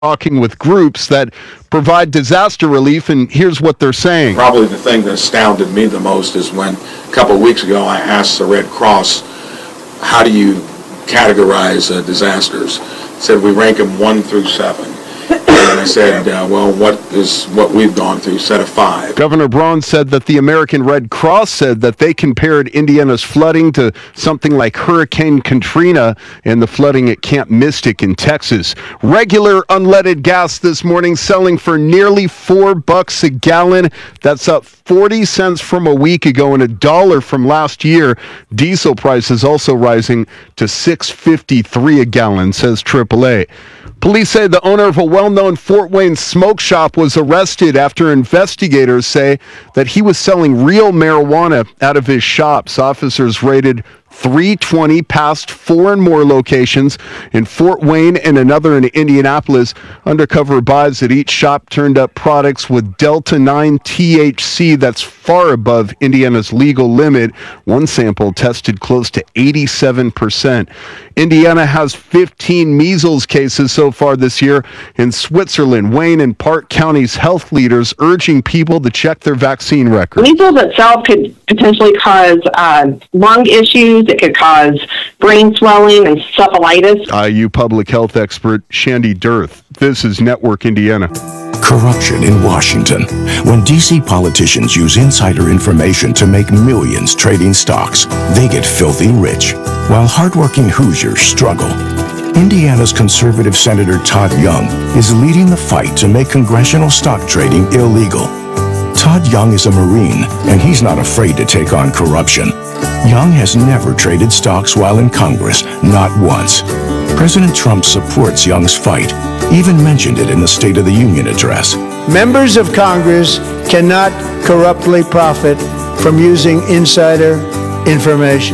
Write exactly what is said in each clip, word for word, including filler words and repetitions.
talking with groups that provide disaster relief, and here's what they're saying. Probably the thing that astounded me the most is when a couple of weeks ago I asked the Red Cross, how do you categorize uh, disasters? Said we rank them one through seven. And I said, uh, well, what is what we've gone through? Set of five. Governor Braun said that the American Red Cross said that they compared Indiana's flooding to something like Hurricane Katrina and the flooding at Camp Mystic in Texas. Regular unleaded gas this morning selling for nearly four bucks a gallon. That's up forty cents from a week ago and a dollar from last year. Diesel prices also rising to six fifty-three a gallon, says triple A. Police say the owner of a well-known Fort Wayne smoke shop was arrested after investigators say that he was selling real marijuana out of his shops. Officers raided three twenty past four and more locations in Fort Wayne and another in Indianapolis. Undercover buys at each shop turned up products with Delta nine T H C that's far above Indiana's legal limit. One sample tested close to eighty-seven percent. Indiana has fifteen measles cases so far this year. In Switzerland, Wayne and Park County's health leaders urging people to check their vaccine record. Measles itself could potentially cause uh, lung issues. It could cause brain swelling and encephalitis. I U public health expert Shandy Dirth. This is Network Indiana. Corruption in Washington. When D C politicians use insider information to make millions trading stocks, they get filthy rich, while hardworking Hoosiers struggle. Indiana's conservative Senator Todd Young is leading the fight to make congressional stock trading illegal. Todd Young is a Marine, and he's not afraid to take on corruption. Young has never traded stocks while in Congress, not once. President Trump supports Young's fight, even mentioned it in the State of the Union address. Members of Congress cannot corruptly profit from using insider information.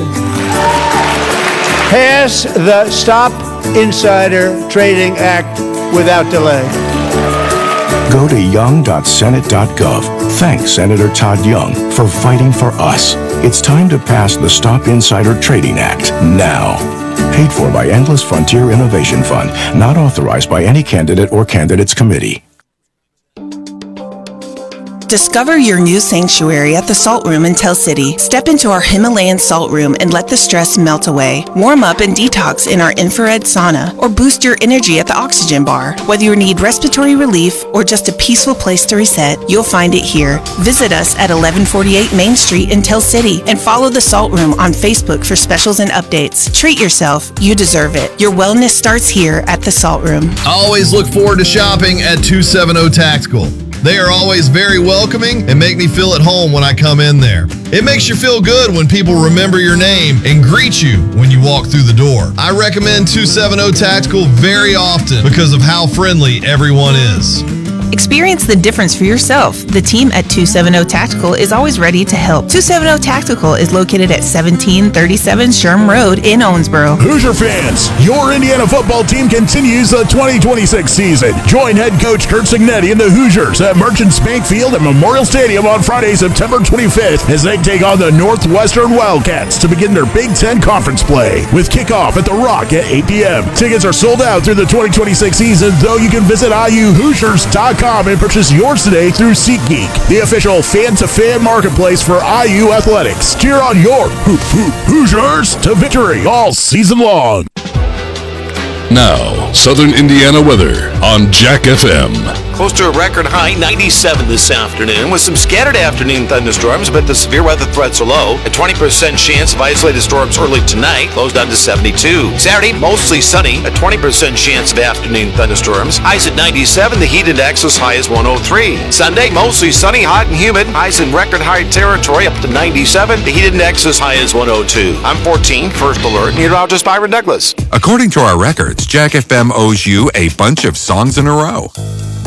Pass the Stop Insider Trading Act without delay. Go to young dot senate dot gov. Thank Senator Todd Young for fighting for us. It's time to pass the Stop Insider Trading Act now. Paid for by Endless Frontier Innovation Fund, not authorized by any candidate or candidates committee. Discover your new sanctuary at the Salt Room in Tell City. Step into our Himalayan salt room and let the stress melt away. Warm up and detox in our infrared sauna or boost your energy at the oxygen bar. Whether you need respiratory relief or just a peaceful place to reset, you'll find it here. Visit us at eleven forty-eight Main Street in Tell City and follow the Salt Room on Facebook for specials and updates. Treat yourself. You deserve it. Your wellness starts here at the Salt Room. I always look forward to shopping at two seventy Tactical. They are always very welcoming and make me feel at home when I come in there. It makes you feel good when people remember your name and greet you when you walk through the door. I recommend two seventy Tactical very often because of how friendly everyone is. Experience the difference for yourself. The team at two seventy Tactical is always ready to help. two seventy Tactical is located at seventeen thirty-seven Sherm Road in Owensboro. Hoosier fans, your Indiana football team continues the twenty twenty-six season. Join head coach Kurt Signetti and the Hoosiers at Merchants Bank Field at Memorial Stadium on Friday, September twenty-fifth as they take on the Northwestern Wildcats to begin their Big Ten Conference play with kickoff at the Rock at eight p.m. Tickets are sold out through the twenty twenty-six season, though you can visit I U Hoosiers dot com and purchase yours today through SeatGeek, the official fan-to-fan marketplace for I U Athletics. Cheer on your Ho- Ho- Hoosiers to victory all season long. Now, Southern Indiana weather on Jack F M. Close to a record high ninety-seven this afternoon with some scattered afternoon thunderstorms, but the severe weather threats are low. A twenty percent chance of isolated storms early tonight, lows down to seventy-two. Saturday, mostly sunny, a twenty percent chance of afternoon thunderstorms. Highs at ninety-seven, the heat index as high as one oh three. Sunday, mostly sunny, hot and humid. Highs in record high territory up to ninety-seven, the heat index as high as one oh two. I'm fourteen, First Alert, meteorologist Byron Douglas. According to our records, Jack F M owes you a bunch of songs in a row.